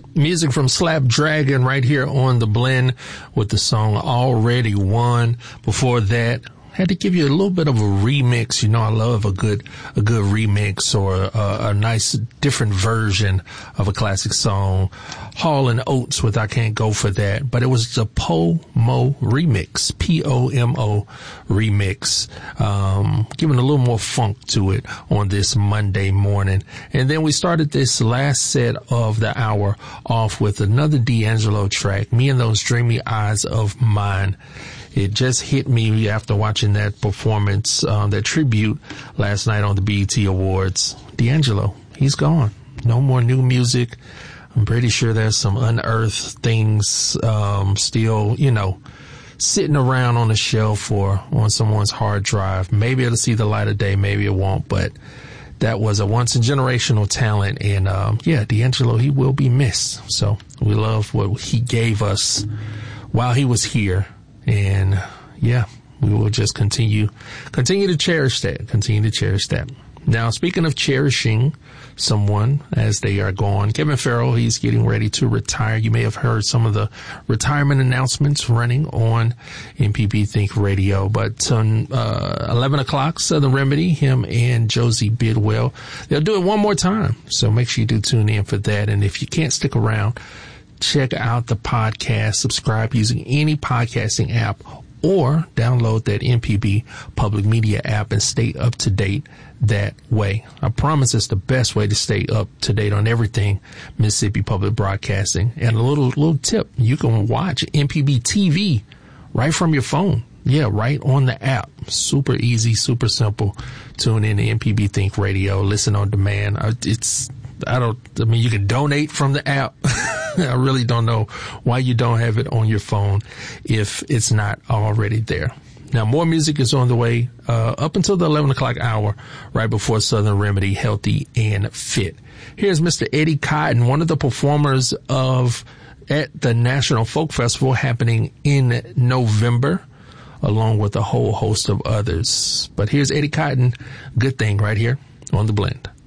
Music from Slap Dragon right here on The Blend with the song Already Won. Before that, had to give you a little bit of a remix. You know, I love a good remix or a nice different version of a classic song. Hall and Oates with I Can't Go For That, but it was the Pomo remix, Pomo remix, giving a little more funk to it on this Monday morning. And then we started this last set of the hour off with another D'Angelo track, Me and Those Dreamy Eyes of Mine. It just hit me after watching that performance, that tribute last night on the BET Awards. D'Angelo, he's gone. No more new music. I'm pretty sure there's some unearthed things, still, you know, sitting around on the shelf or on someone's hard drive. Maybe it'll see the light of day. Maybe it won't, but that was a once in generational talent. And, yeah, D'Angelo, he will be missed. So we love what he gave us while he was here. And yeah, we will just continue to cherish that. Now, speaking of cherishing someone as they are gone, Kevin Farrell, he's getting ready to retire. You may have heard some of the retirement announcements running on MPB Think Radio, but on 11 o'clock, Southern Remedy, him and Josie Bidwell, they'll do it one more time. So make sure you do tune in for that. And if you can't stick around, check out the podcast, subscribe using any podcasting app, or download that MPB Public Media app and stay up to date that way. I promise it's the best way to stay up to date on everything Mississippi Public Broadcasting. And a little tip, you can watch MPB TV right from your phone. Yeah, right on the app. Super easy, super simple. Tune in to MPB Think Radio, listen on demand. You can donate from the app. I really don't know why you don't have it on your phone if it's not already there. Now, more music is on the way up until the 11 o'clock hour, right before Southern Remedy, Healthy and Fit. Here's Mr. Eddie Cotton, one of the performers at the National Folk Festival happening in November, along with a whole host of others. But here's Eddie Cotton, Good Thing, right here on The Blend.